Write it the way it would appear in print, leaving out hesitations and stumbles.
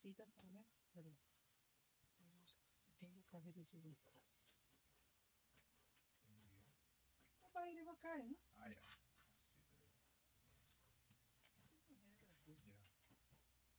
cita para ver. Perdón. Tengo café de segundo. Va a ir a caer, ¿no? Ah, ya.